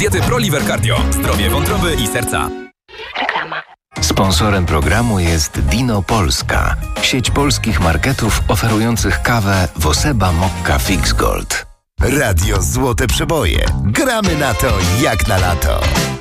diety ProLiver Cardio. Zdrowie wątroby i serca. Reklama. Sponsorem programu jest Dino Polska, sieć polskich marketów oferujących kawę Woseba Mokka Fix Gold. Radio Złote Przeboje. Gramy na to jak na lato.